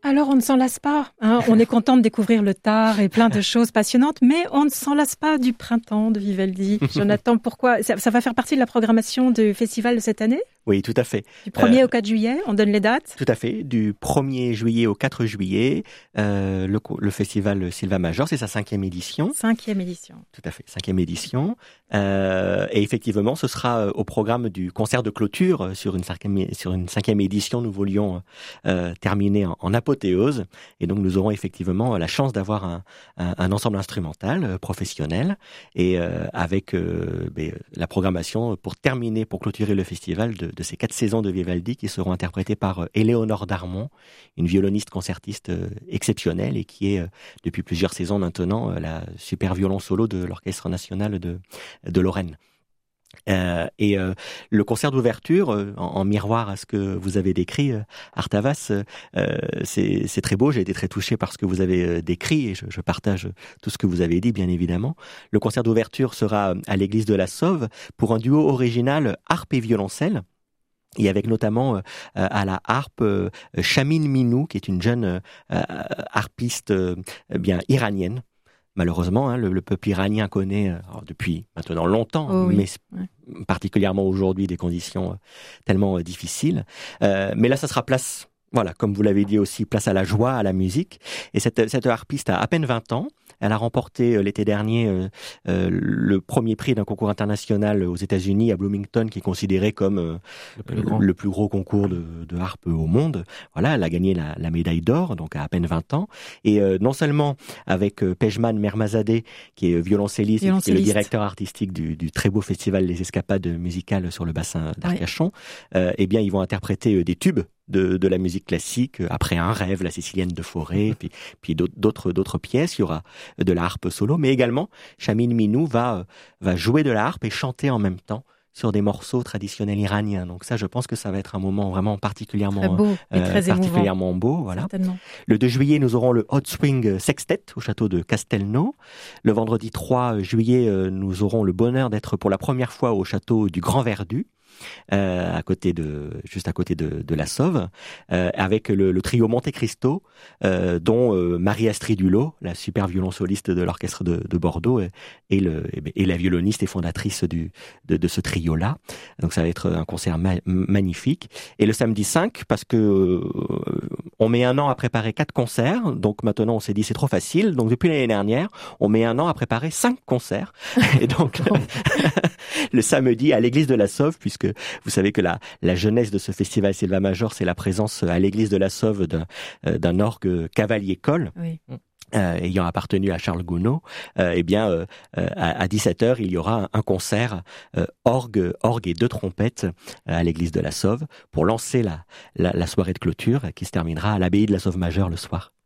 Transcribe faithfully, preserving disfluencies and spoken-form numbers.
Alors, on ne s'en lasse pas. Hein. On est content de découvrir le tard et plein de choses passionnantes, mais on ne s'en lasse pas du printemps de Vivaldi. Jonathan, pourquoi ça, ça va faire partie de la programmation du festival de cette année ? Oui, tout à fait. Du premier euh, au quatre juillet, on donne les dates ? Tout à fait. Du premier juillet au quatre juillet, euh, le, le festival Silva Major, c'est sa cinquième édition. Cinquième édition. Tout à fait, cinquième édition. Euh, et effectivement, ce sera au programme du concert de clôture sur une cinquième, sur une cinquième édition. Nous voulions euh, terminer en, en apothéose. Et donc, nous aurons effectivement la chance d'avoir un, un, un ensemble instrumental euh, professionnel et euh, avec euh, ben, la programmation pour terminer, pour clôturer le festival de de ces quatre saisons de Vivaldi qui seront interprétées par Éléonore Darmon, une violoniste concertiste exceptionnelle et qui est depuis plusieurs saisons maintenant la super violon solo de l'Orchestre national de, de Lorraine. Euh, et euh, le concert d'ouverture, euh, en, en miroir à ce que vous avez décrit, euh, Artavas, euh, c'est, c'est très beau. J'ai été très touché par ce que vous avez euh, décrit et je, je partage tout ce que vous avez dit, bien évidemment. Le concert d'ouverture sera à l'église de la Sauve pour un duo original harpe et violoncelle. Et avec notamment euh, à la harpe euh, Chamine Minou, qui est une jeune euh, harpiste euh, bien iranienne. Malheureusement, hein, le, le peuple iranien connaît euh, depuis maintenant longtemps, oh oui. mais ouais. particulièrement aujourd'hui, des conditions euh, tellement euh, difficiles. Euh, mais là, ça sera place, voilà, comme vous l'avez dit aussi, place à la joie, à la musique. Et cette, cette harpiste a à peine vingt ans. Elle a remporté euh, l'été dernier euh, euh, le premier prix d'un concours international aux États-Unis à Bloomington, qui est considéré comme euh, le, plus grand. le plus gros concours de, de harpe au monde. Voilà, elle a gagné la, la médaille d'or, donc à à peine vingt ans. Et euh, non seulement avec euh, Pejman Mermazadeh, qui est violoncelliste, violoncelliste. Et qui est le directeur artistique du, du très beau festival Les Escapades musicales sur le bassin d'Arcachon, oui. euh, eh bien, ils vont interpréter euh, des tubes de, de la musique classique, après Un rêve, La Sicilienne de Forêt, puis, puis d'autres, d'autres pièces. Il y aura de la harpe solo, mais également Chamine Minou va, va jouer de la harpe et chanter en même temps sur des morceaux traditionnels iraniens. Donc ça, je pense que ça va être un moment vraiment particulièrement très beau et euh, très particulièrement émouvant. beau. Voilà. Certainement. Le deux juillet, nous aurons le Hot Swing Sextet au château de Castelnau. Le vendredi trois juillet, nous aurons le bonheur d'être pour la première fois au château du Grand Verdu. Euh, à côté de, juste à côté de, de la Sauve, euh, avec le, le trio Monte Cristo, euh, dont euh, Marie-Astrid Hulot, la super violonsoliste de l'orchestre de, de Bordeaux, et, et, le, et la violoniste et fondatrice du, de, de ce trio-là. Donc ça va être un concert ma- magnifique. Et le samedi cinq, parce que euh, on met un an à préparer quatre concerts, donc maintenant on s'est dit c'est trop facile, donc depuis l'année dernière, on met un an à préparer cinq concerts. Et donc le samedi à l'église de la Sauve, puisque vous savez que la, la jeunesse de ce festival Silva Major, c'est la présence à l'église de la Sauve d'un, d'un orgue Cavalier-Coll. Oui. Euh, ayant appartenu à Charles Gounod, euh, eh bien, euh, à, à dix-sept heures, il y aura un, un concert euh, orgue, orgue et deux trompettes euh, à l'église de la Sauve pour lancer la, la, la soirée de clôture qui se terminera à l'abbaye de la Sauve Majeure le soir.